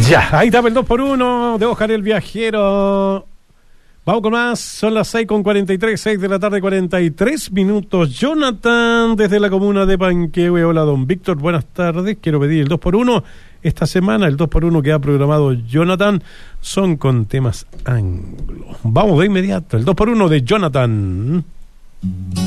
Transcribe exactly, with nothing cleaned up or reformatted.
Ya, ahí está el dos por uno de Oscar el Viajero. Vamos con más, son las seis con cuarenta y tres, seis de la tarde, cuarenta y tres minutos. Jonathan, desde la comuna de Panquehue. Hola, don Víctor, buenas tardes. Quiero pedir el dos por uno esta semana. El dos por uno que ha programado Jonathan son con temas anglo. Vamos de inmediato, el dos por uno de Jonathan.